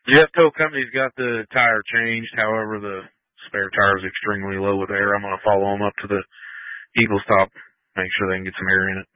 Jeff tow company's got the tire changed. However, the spare tire is extremely low with air. I'm going to follow them up to the Eagle stop, make sure they can get some air in it.